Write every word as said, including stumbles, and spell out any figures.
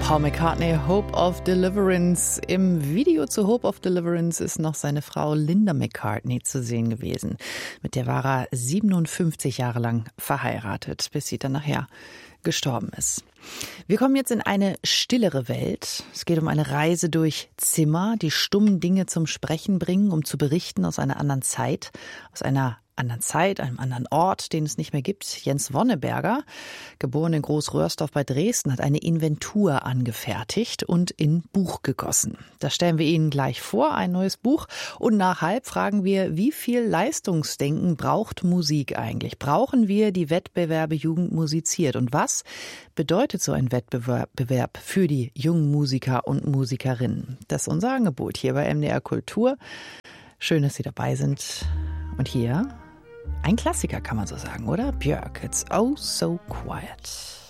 Paul McCartney, Hope of Deliverance. Im Video zu Hope of Deliverance ist noch seine Frau Linda McCartney zu sehen gewesen. Mit der war er siebenundfünfzig Jahre lang verheiratet, bis sie dann nachher gestorben ist. Wir kommen jetzt in eine stillere Welt. Es geht um eine Reise durch Zimmer, die stummen Dinge zum Sprechen bringen, um zu berichten aus einer anderen Zeit, aus einer anderen Zeit, einem anderen Ort, den es nicht mehr gibt. Jens Wonneberger, geboren in Großröhrsdorf bei Dresden, hat eine Inventur angefertigt und in Buch gegossen. Das stellen wir Ihnen gleich vor, ein neues Buch. Und nach halb fragen wir, wie viel Leistungsdenken braucht Musik eigentlich? Brauchen wir die Wettbewerbe Jugend musiziert? Und was bedeutet so ein Wettbewerb für die jungen Musiker und Musikerinnen? Das ist unser Angebot hier bei M D R Kultur. Schön, dass Sie dabei sind. Und hier ein Klassiker, kann man so sagen, oder? Björk, It's Oh So Quiet.